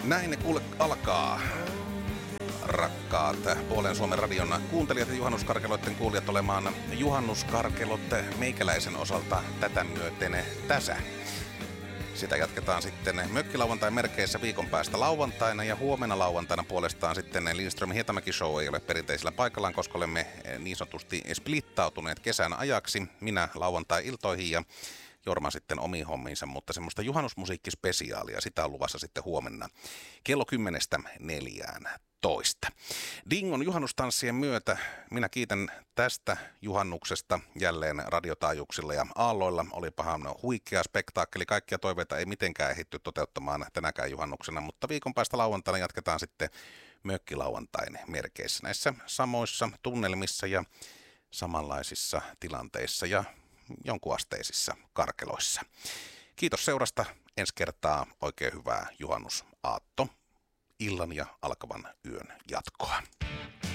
Näin ne kuule alkaa, rakkaat Puolen Suomen radion kuuntelijat ja juhannuskarkeloiden kuulijat, olemaan juhannuskarkelot meikäläisen osalta tätä myöten tässä. Sitä jatketaan sitten mökkilauantain merkeissä viikon päästä lauantaina, ja huomenna lauantaina puolestaan sitten Lindström Hietamäki Show ei ole perinteisellä paikallaan, koska olemme niin sanotusti splittautuneet kesän ajaksi. Minä lauantai-iltoihin ja Jorma sitten omiin hommiinsa, mutta semmoista juhannusmusiikkispesiaalia, sitä on luvassa sitten huomenna kello 10:14. Dingon juhannustanssien myötä minä kiitän tästä juhannuksesta jälleen radiotaajuuksilla ja aalloilla. Olipahan huikea spektaakkeli, kaikkia toiveita ei mitenkään ehditty toteuttamaan tänäkään juhannuksena, mutta viikon päästä lauantaina jatketaan sitten mökkilauantain merkeissä näissä samoissa tunnelmissa ja samanlaisissa tilanteissa ja jonkunasteisissa karkeloissa. Kiitos seurasta. Ensi kertaa oikein hyvää juhannusaatto, illan ja alkavan yön jatkoa.